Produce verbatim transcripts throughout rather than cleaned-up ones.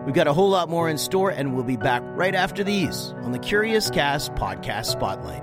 We've got a whole lot more in store, and we'll be back right after these on the Curious Cast Podcast Spotlight.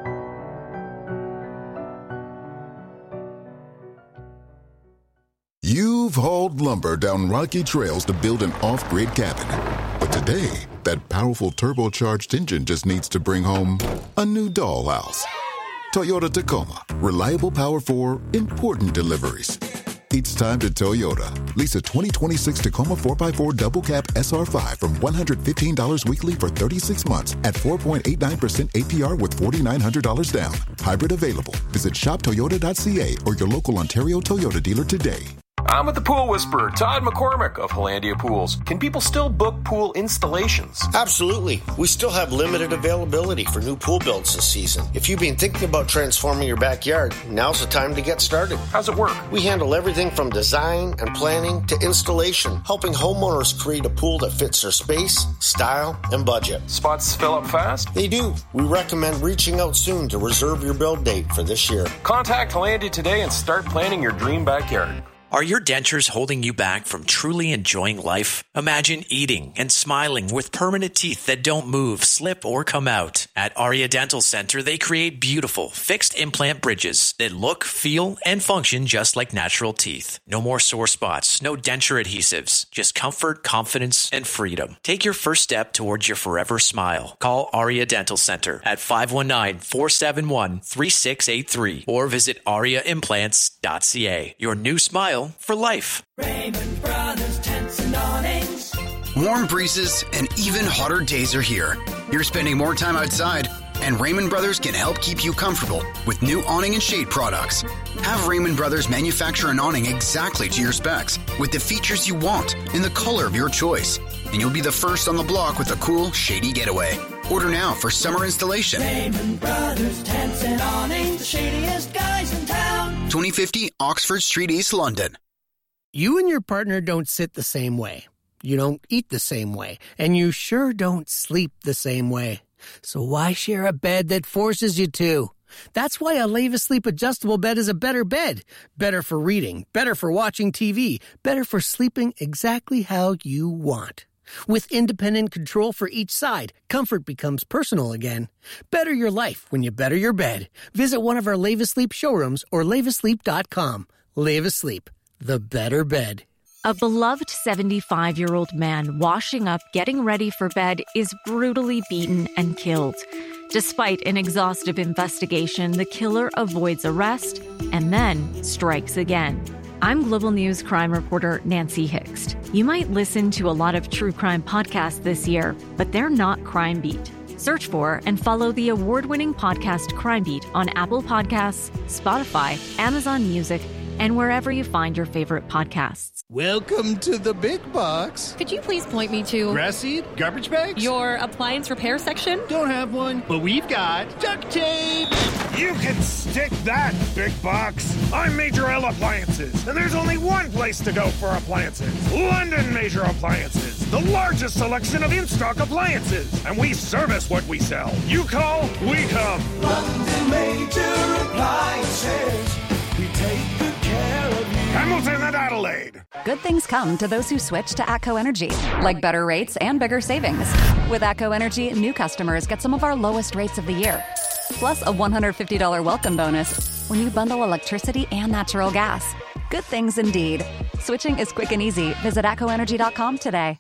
You've hauled lumber down rocky trails to build an off-grid cabin. But today, that powerful turbocharged engine just needs to bring home a new dollhouse. Toyota Tacoma. Reliable power for important deliveries. It's time to Toyota. Lease a twenty twenty-six Tacoma four by four Double Cab S R five from one hundred fifteen dollars weekly for thirty-six months at four point eight nine percent A P R with four thousand nine hundred dollars down. Hybrid available. Visit shop toyota dot c a or your local Ontario Toyota dealer today. I'm with the Pool Whisperer, Todd McCormick of Hollandia Pools. Can people still book pool installations? Absolutely. We still have limited availability for new pool builds this season. If you've been thinking about transforming your backyard, now's the time to get started. How's it work? We handle everything from design and planning to installation, helping homeowners create a pool that fits their space, style, and budget. Spots fill up fast? They do. We recommend reaching out soon to reserve your build date for this year. Contact Hollandia today and start planning your dream backyard. Are your dentures holding you back from truly enjoying life? Imagine eating and smiling with permanent teeth that don't move, slip, or come out. At Aria Dental Center, they create beautiful, fixed implant bridges that look, feel, and function just like natural teeth. No more sore spots, no denture adhesives, just comfort, confidence, and freedom. Take your first step towards your forever smile. Call Aria Dental Center at five one nine, four seven one, three six eight three or visit aria implants dot c a. Your new smile for life. Raymond Brothers Tents and Awnings. Warm breezes and even hotter days are here. You're spending more time outside, and Raymond Brothers can help keep you comfortable with new awning and shade products. Have Raymond Brothers manufacture an awning exactly to your specs with the features you want in the color of your choice, and you'll be the first on the block with a cool, shady getaway. Order now for summer installation. Raymond Brothers Tents and Awnings, the shadiest guys in town. twenty fifty Oxford Street, East London. You and your partner don't sit the same way. You don't eat the same way. And you sure don't sleep the same way. So why share a bed that forces you to? That's why a Leva Sleep adjustable bed is a better bed. Better for reading, better for watching T V, better for sleeping exactly how you want. With independent control for each side, comfort becomes personal again. Better your life when you better your bed. Visit one of our Leva Sleep showrooms or leva sleep dot com. Leva Sleep, the better bed. A beloved seventy-five-year-old man washing up, getting ready for bed is brutally beaten and killed. Despite an exhaustive investigation, the killer avoids arrest and then strikes again. I'm Global News crime reporter Nancy Hixt. You might listen to a lot of true crime podcasts this year, but they're not Crime Beat. Search for and follow the award-winning podcast Crime Beat on Apple Podcasts, Spotify, Amazon Music, and wherever you find your favorite podcasts. Welcome to the big box. Could you please point me to... Grass seed? Garbage bags? Your appliance repair section? Don't have one, but we've got duct tape. You can stick that, big box. I'm Major L Appliances, and there's only one place to go for appliances. London Major Appliances, the largest selection of in-stock appliances. And we service what we sell. You call, we come. London Major Appliances. We take good care of you. Hamilton and Adelaide. Good things come to those who switch to ATCO Energy, like better rates and bigger savings. With ATCO Energy, new customers get some of our lowest rates of the year, plus a one hundred fifty dollars welcome bonus when you bundle electricity and natural gas. Good things indeed. Switching is quick and easy. Visit atco energy dot com today.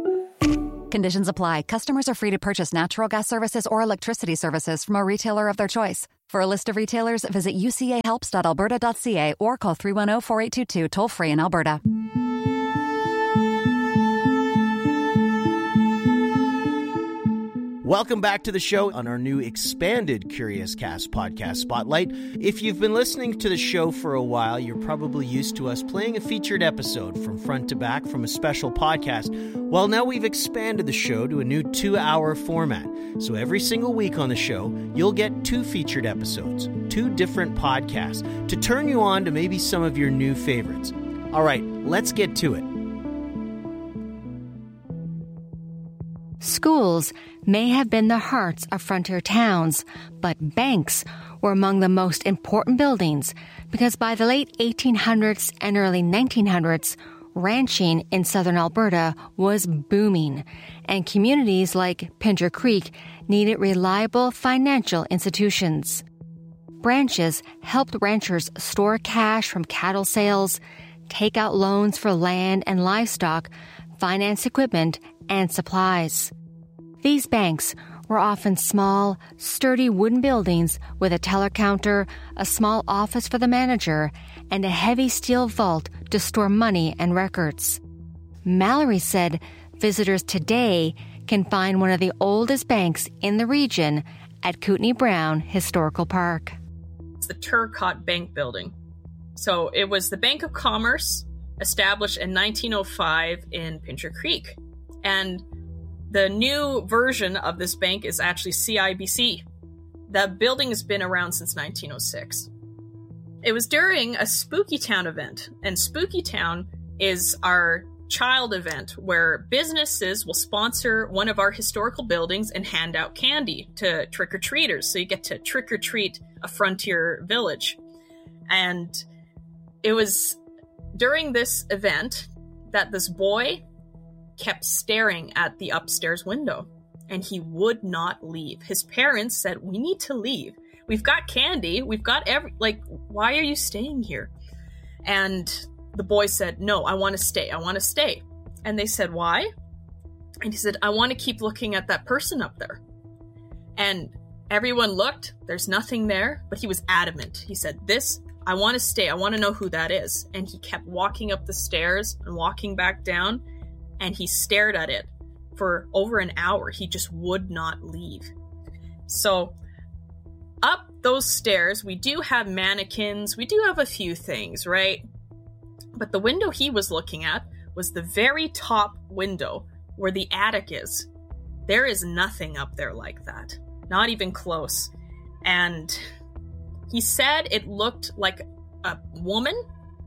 Conditions apply. Customers are free to purchase natural gas services or electricity services from a retailer of their choice. For a list of retailers, visit u c a helps dot alberta dot c a or call three one zero, four eight two two toll free in Alberta. Welcome back to the show on our new expanded Curious Cast podcast Spotlight. If you've been listening to the show for a while, you're probably used to us playing a featured episode from front to back from a special podcast. Well, now we've expanded the show to a new two-hour format. So every single week on the show, you'll get two featured episodes, two different podcasts, to turn you on to maybe some of your new favorites. All right, let's get to it. Schools may have been the hearts of frontier towns, but banks were among the most important buildings because by the late eighteen hundreds and early nineteen hundreds, ranching in southern Alberta was booming, and communities like Pinter Creek needed reliable financial institutions. Branches helped ranchers store cash from cattle sales, take out loans for land and livestock, finance equipment, and supplies. These banks were often small, sturdy wooden buildings with a teller counter, a small office for the manager, and a heavy steel vault to store money and records. Mallory said visitors today can find one of the oldest banks in the region at Kootenai Brown Historical Park. It's the Turcotte Bank Building. So it was the Bank of Commerce, established in nineteen oh five in Pinter Creek. And the new version of this bank is actually C I B C. The building has been around since nineteen oh six. It was during a Spooky Town event, and Spooky Town is our child event where businesses will sponsor one of our historical buildings and hand out candy to trick-or-treaters. So you get to trick-or-treat a frontier village. And it was during this event that this boy kept staring at the upstairs window, and he would not leave. His parents said, "We need to leave. We've got candy. We've got every, like, why are you staying here?" And the boy said, "No, I want to stay. I want to stay." And they said, "Why?" And he said, "I want to keep looking at that person up there." And everyone looked. There's nothing there, but he was adamant. He said, "This, I want to stay. I want to know who that is." And he kept walking up the stairs and walking back down, and he stared at it for over an hour. He just would not leave. So up those stairs, we do have mannequins. We do have a few things, right? But the window he was looking at was the very top window where the attic is. There is nothing up there like that. Not even close. And he said it looked like a woman.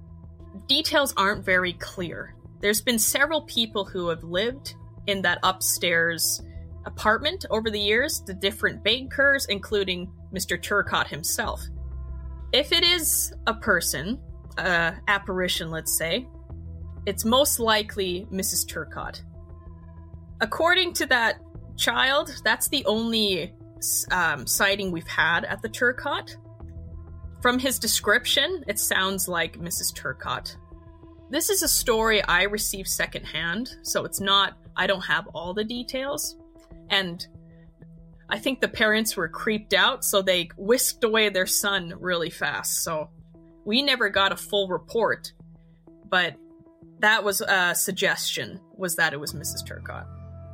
Details aren't very clear. There's been several people who have lived in that upstairs apartment over the years, the different bankers, including Mister Turcotte himself. If it is a person, uh, apparition, let's say, it's most likely Missus Turcotte. According to that child, that's the only um, sighting we've had at the Turcotte. From his description, it sounds like Missus Turcotte. This is a story I received secondhand, so it's not, I don't have all the details. And I think the parents were creeped out, so they whisked away their son really fast. So we never got a full report, but that was a suggestion, was that it was Missus Turcotte.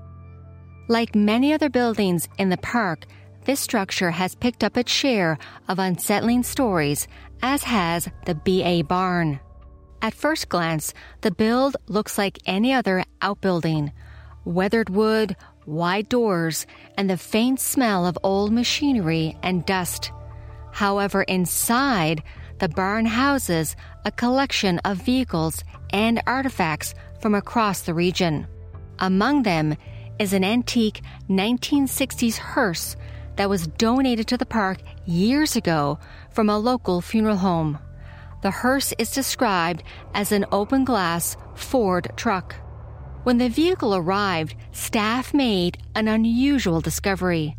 Like many other buildings in the park, this structure has picked up its share of unsettling stories, as has the B A barn. At first glance, the build looks like any other outbuilding. Weathered wood, wide doors, and the faint smell of old machinery and dust. However, inside, the barn houses a collection of vehicles and artifacts from across the region. Among them is an antique nineteen sixties hearse that was donated to the park years ago from a local funeral home. The hearse is described as an open-glass Ford truck. When the vehicle arrived, staff made an unusual discovery.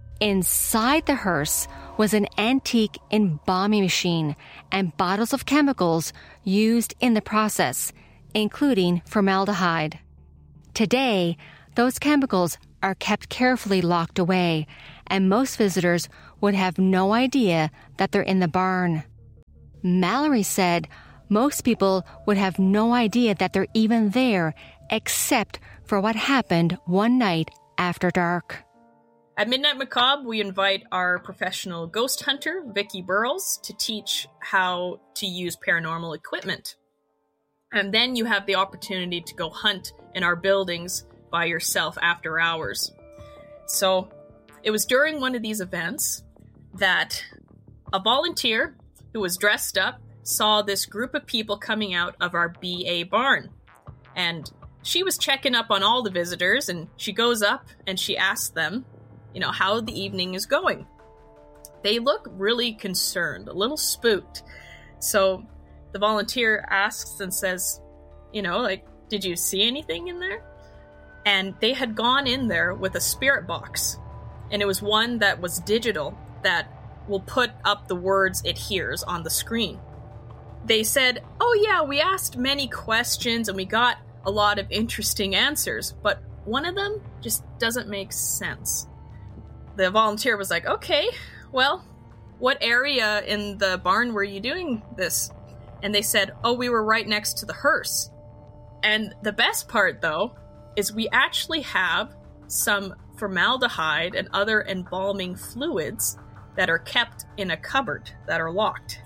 Inside the hearse was an antique embalming machine and bottles of chemicals used in the process, including formaldehyde. Today, those chemicals are kept carefully locked away, and most visitors would have no idea that they're in the barn. Mallory said most people would have no idea that they're even there except for what happened one night after dark. At Midnight Macabre, we invite our professional ghost hunter, Vicki Burles, to teach how to use paranormal equipment. And then you have the opportunity to go hunt in our buildings by yourself after hours. So it was during one of these events that a volunteer who was dressed up saw this group of people coming out of our B A barn. And she was checking up on all the visitors, and she goes up and she asks them, you know, how the evening is going. They look really concerned, a little spooked. So the volunteer asks and says, You know, like, did you see anything in there? And they had gone in there with a spirit box. And it was one that was digital that will put up the words it hears on the screen. They said, oh yeah, we asked many questions and we got a lot of interesting answers, but one of them just doesn't make sense. The volunteer was like, okay, well, what area in the barn were you doing this? And they said, oh, we were right next to the hearse. And the best part, though, is we actually have some formaldehyde and other embalming fluids that are kept in a cupboard that are locked.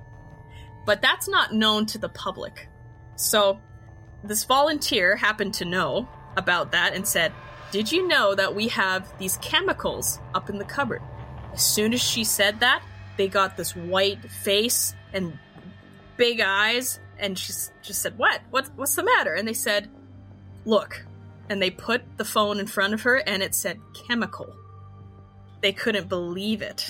But that's not known to the public. So this volunteer happened to know about that and said, did you know that we have these chemicals up in the cupboard? As soon as she said that, they got this white face and big eyes, and she just said, what? what? What's the matter? And they said, look. And they put the phone in front of her, and it said chemical. They couldn't believe it.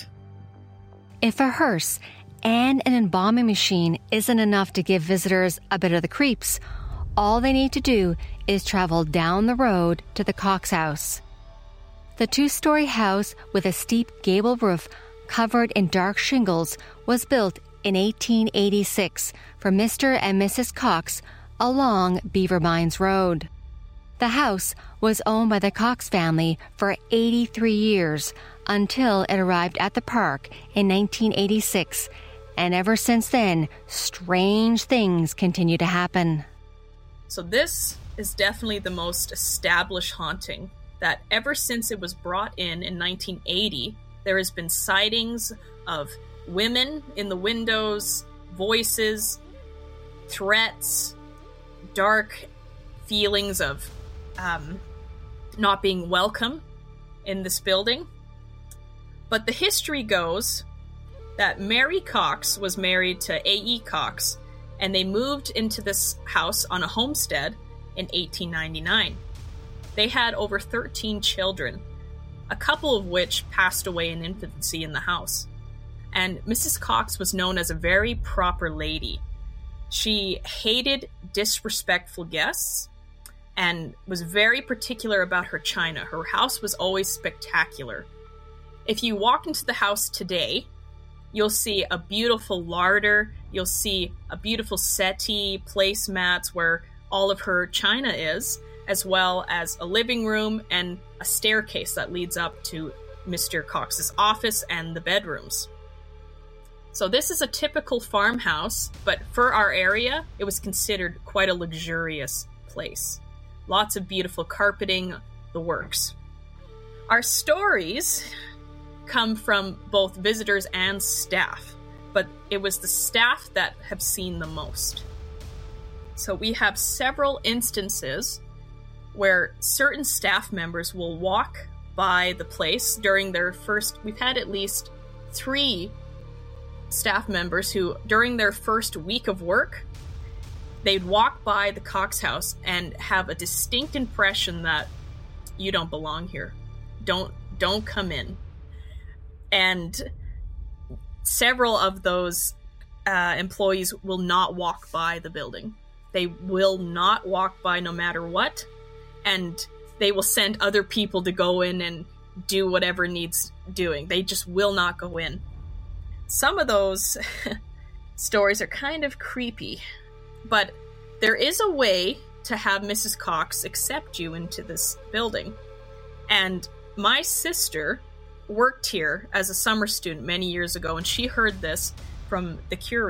If a hearse and an embalming machine isn't enough to give visitors a bit of the creeps, all they need to do is travel down the road to the Cox house. The two-story house with a steep gable roof covered in dark shingles was built in eighteen eighty-six for Mister and Missus Cox along Beaver Mines Road. The house was owned by the Cox family for eighty-three years until it arrived at the park in nineteen eighty-six, and ever since then, strange things continue to happen. So this is definitely the most established haunting that ever since it was brought in in nineteen eighty, there has been sightings of women in the windows, voices, threats, dark feelings of um, not being welcome in this building. But the history goes that Mary Cox was married to A E Cox, and they moved into this house on a homestead in eighteen ninety-nine. They had over thirteen children, a couple of which passed away in infancy in the house. And Missus Cox was known as a very proper lady. She hated disrespectful guests and was very particular about her china. Her house was always spectacular. If you walk into the house today, you'll see a beautiful larder, you'll see a beautiful settee, placemats where all of her china is, as well as a living room and a staircase that leads up to Mister Cox's office and the bedrooms. So this is a typical farmhouse, but for our area, it was considered quite a luxurious place. Lots of beautiful carpeting, the works. Our stories come from both visitors and staff, but it was the staff that have seen the most. So we have several instances where certain staff members will walk by the place during their first, we've had at least three staff members who, during their first week of work, they'd walk by the Cox house and have a distinct impression that you don't belong here. Don't, don't come in. And several of those uh, employees will not walk by the building. They will not walk by no matter what. And they will send other people to go in and do whatever needs doing. They just will not go in. Some of those stories are kind of creepy, but there is a way to have Missus Cox accept you into this building. And my sister worked here as a summer student many years ago, and she heard this from the curator.